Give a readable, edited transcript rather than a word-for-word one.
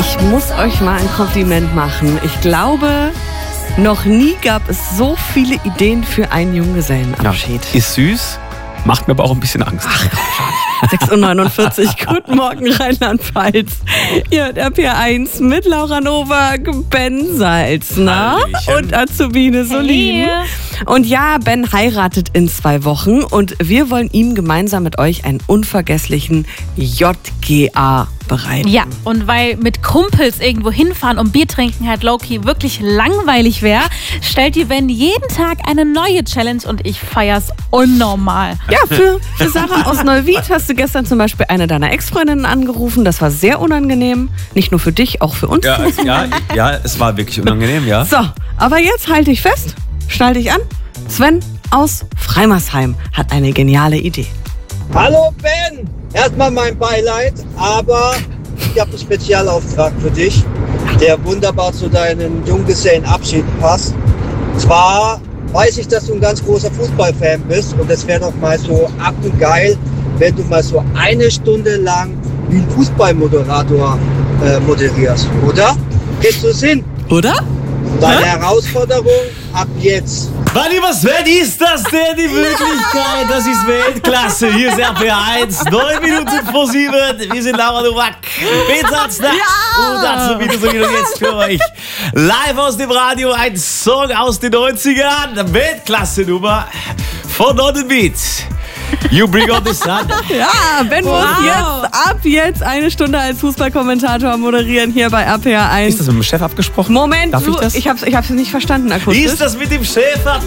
Ich muss euch mal ein Kompliment machen. Ich glaube, noch nie gab es so viele Ideen für einen Junggesellenabschied. Ja, ist süß, macht mir aber auch ein bisschen Angst. Ach, komm schon. 6:49 Uhr. Guten Morgen, Rheinland-Pfalz. Ihr hört RPR1 mit Laura Nowak, Ben Salzner und Azubine Solin. Hey. Und ja, Ben heiratet in 2 Wochen und wir wollen ihm gemeinsam mit euch einen unvergesslichen JGA bereiten. Ja, und weil mit Kumpels irgendwo hinfahren und Bier trinken halt low-key wirklich langweilig wäre, stellt die Ben jeden Tag eine neue Challenge und ich feier's unnormal. Ja, für Sarah aus Neuwied hast du gestern zum Beispiel eine deiner Ex-Freundinnen angerufen. Das war sehr unangenehm. Nicht nur für dich, auch für uns. Ja, es war wirklich unangenehm, ja. So, aber jetzt halte ich fest, schnall dich an. Sven aus Freimersheim hat eine geniale Idee. Hallo Ben! Erstmal mein Beileid, aber ich habe einen Spezialauftrag für dich, der wunderbar zu deinem Junggesellenabschied passt. Zwar weiß ich, dass du ein ganz großer Fußballfan bist und es wäre doch mal so geil, wenn du mal so 1 Stunde lang wie ein Fußballmoderator moderierst, oder? Kriegst du es hin? Oder? Deine Herausforderung ab jetzt. Mein lieber Sven, ist das denn die Möglichkeit? Das ist Weltklasse. Hier ist RPR1, 9 Minuten vor 7. Wir sind Laura Nowak, Ben Salzner und dazu wieder so jetzt für euch. Live aus dem Radio, ein Song aus den 90ern. Weltklasse-Nummer von Nonnenbeat. You bring on the sun. Ja, Ben muss ab jetzt 1 Stunde als Fußballkommentator moderieren hier bei RPR1. Ist das mit dem Chef abgesprochen? Moment, Darf ich das? Ich hab's nicht verstanden akustisch. Ist das mit dem Chef abgesprochen?